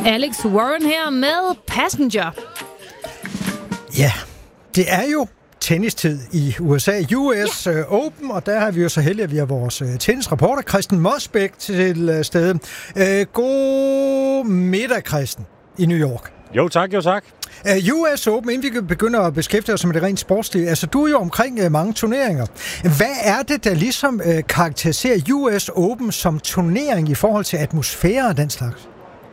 Alex Warren her med Passenger. Ja, det er jo tennistid i USA, US Open, og der har vi jo så heldige, at vi har vores tennisreporter, Christen Mosbæk, til stede. God middag, Christen, i New York. Jo tak, jo tak. US Open, inden vi begynder at beskæftige os med det rent sportslige, altså du er jo omkring mange turneringer. Hvad er det, der ligesom karakteriserer US Open som turnering i forhold til atmosfære og den slags?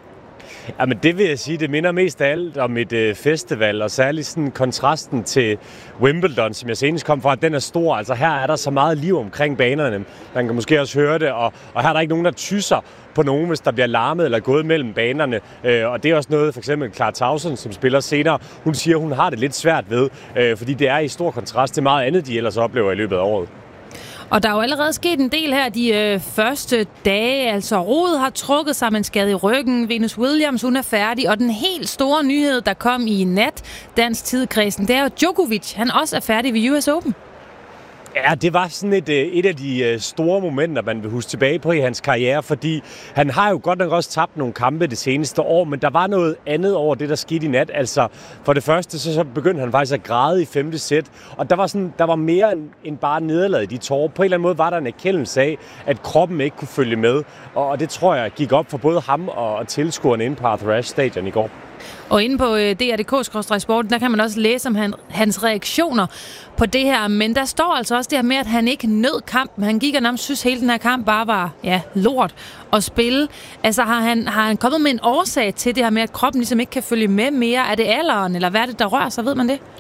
Jamen det vil jeg sige, det minder mest af alt om et festival, og særligt sådan kontrasten til Wimbledon, som jeg senest kom fra, den er stor. Altså her er der så meget liv omkring banerne. Man kan måske også høre det, og her er der ikke nogen, der tysser på nogen, hvis der bliver larmet eller gået mellem banerne. Og det er også noget, for eksempel Clara Tauson, som spiller senere, hun siger, hun har det lidt svært ved, fordi det er i stor kontrast til meget andet, de ellers oplever i løbet af året. Og der er jo allerede sket en del her de første dage. Altså Rode har trukket sig med en skade i ryggen. Venus Williams, hun er færdig. Og den helt store nyhed, der kom i nat, dansk tidkredsen, det er jo Djokovic. Han også er færdig ved US Open. Ja, det var sådan et af de store momenter, man vil huske tilbage på i hans karriere, fordi han har jo godt nok også tabt nogle kampe det seneste år, men der var noget andet over det, der skete i nat. Altså, for det første, så begyndte han faktisk at græde i 5. sæt, og der var mere end bare nederlaget i de tårer. På en eller anden måde var der en erkendelse af, at kroppen ikke kunne følge med, og det tror jeg gik op for både ham og tilskuerne inde på Arthur Ashe Stadion i går. Og inde på DR.dk/sporten, der kan man også læse om hans reaktioner på det her. Men der står altså også det her med, at han ikke nød kampen. Han gik og nærmest synes, hele den her kamp bare var lort at spille. Altså har han kommet med en årsag til det her med, at kroppen ligesom ikke kan følge med mere? Er det alderen, eller hvad er det, der rører sig? Ved man det?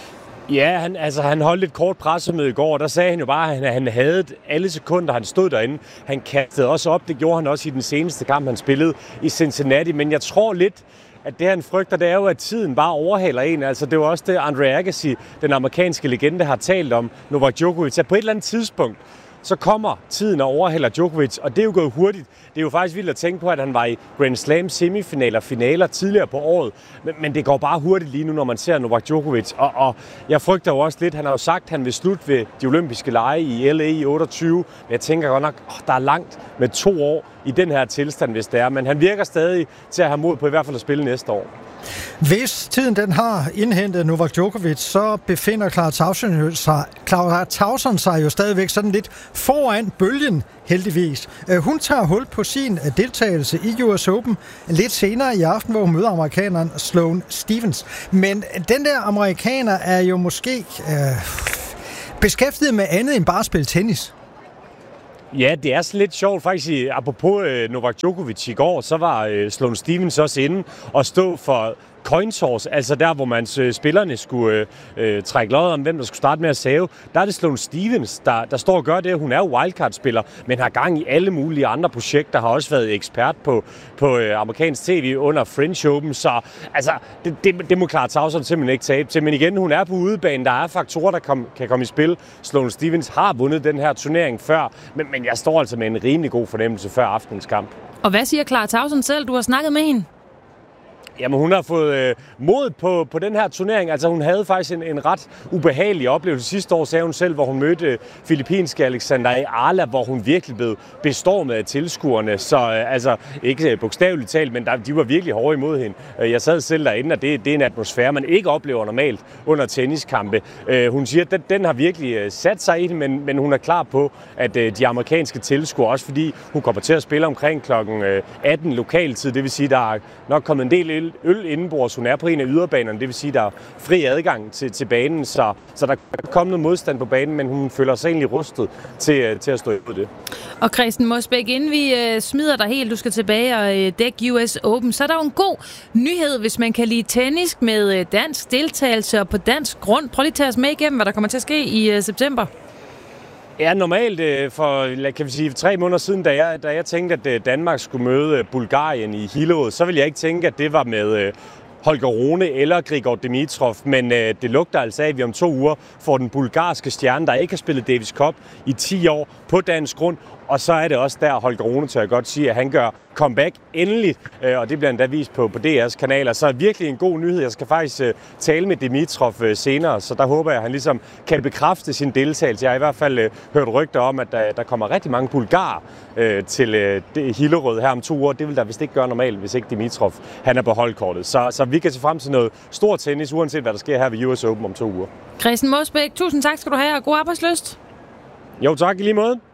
Ja, han holdt et kort pressemøde i går, og der sagde han jo bare, at han havde alle sekunder, han stod derinde. Han kastede også op, det gjorde han også i den seneste kamp, han spillede i Cincinnati. Men jeg tror lidt, at det han frygter, det er jo, at tiden bare overhaler en. Altså det var også det, Andre Agassi, den amerikanske legende, har talt om Novak Djokovic. At på et eller andet tidspunkt, så kommer tiden og overhaler Djokovic, og det er jo gået hurtigt. Det er jo faktisk vildt at tænke på, at han var i Grand Slam semifinaler og finaler tidligere på året. Men det går bare hurtigt lige nu, når man ser Novak Djokovic. Og jeg frygter jo også lidt, han har jo sagt, at han vil slutte ved de olympiske lege i LA i 28. Men jeg tænker godt nok, der er langt med 2 år i den her tilstand, hvis det er. Men han virker stadig til at have mod på i hvert fald at spille næste år. Hvis tiden den har indhentet Novak Djokovic, så befinder Clara Tauson sig jo stadigvæk sådan lidt foran bølgen, heldigvis. Hun tager hul på sin deltagelse i US Open lidt senere i aften, hvor hun møder amerikaneren Sloane Stephens. Men den der amerikaner er jo måske beskæftiget med andet end bare at spille tennis. Ja, det er sådan lidt sjovt. Faktisk, apropos Novak Djokovic i går, så var Sloane Stephens også inde og stå for coin toss, altså der, hvor spillerne skulle trække lodder om, hvem der skulle starte med at save. Der er det Sloane Stephens, der står og gør det. Hun er jo wildcard-spiller, men har gang i alle mulige andre projekter, har også været ekspert på amerikansk tv under French Open, så altså, det må Clara Tauson simpelthen ikke tabe til. Men igen, hun er på udebane, der er faktorer, der kan komme i spil. Sloane Stephens har vundet den her turnering før, men jeg står altså med en rimelig god fornemmelse før aftenens kamp. Og hvad siger Clara Tauson selv? Du har snakket med hende. Jamen, hun har fået mod på den her turnering. Altså, hun havde faktisk en ret ubehagelig oplevelse sidste år, sagde hun selv, hvor hun mødte filippinske Alexander Arla, hvor hun virkelig blev bestormet af tilskuerne. Så altså, ikke bogstaveligt talt, men de var virkelig hårde imod hende. Jeg sad selv derinde, og det er en atmosfære, man ikke oplever normalt under tenniskampe. Hun siger, at den har virkelig sat sig i det, men hun er klar på, at de amerikanske tilskuere, også fordi hun kommer til at spille omkring klokken 18 lokaltid, det vil sige, der er nok kommet en del øl indenbords. Hun er på en af yderbanerne, det vil sige, der er fri adgang til banen, så der kan komme noget modstand på banen, men hun føler sig egentlig rustet til at stå imod det. Og Christen Mosbæk, inden vi smider dig helt, du skal tilbage og dække US Open, så er der jo en god nyhed, hvis man kan lide tennis med dansk deltagelse og på dansk grund. Prøv lige at tage os med igennem, hvad der kommer til at ske i september. Ja, normalt for, kan vi sige, 3 måneder siden, da jeg tænkte, at Danmark skulle møde Bulgarien i Hillerød, så ville jeg ikke tænke, at det var med Holger Rune eller Grigor Dimitrov, men det lugter altså af, at vi om 2 uger får den bulgarske stjerne, der ikke har spillet Davis Cup i 10 år på dansk grund, Og så er det også der, Holger Rune tør jeg godt sige, at han gør comeback endelig, og det bliver endda vist på DR's kanaler. Så virkelig en god nyhed. Jeg skal faktisk tale med Dimitrov senere, så der håber jeg, at han ligesom kan bekræfte sin deltagelse. Jeg har i hvert fald hørt rygter om, at der kommer rigtig mange bulgarer til Hillerød her om 2 uger. Det vil der vist ikke gøre normalt, hvis ikke Dimitrov han er på holdkortet. Så vi kan se frem til noget stort tennis, uanset hvad der sker her ved US Open om 2 uger. Christian Mosbæk, tusind tak skal du have, og god arbejdslyst. Jo, tak i lige måde.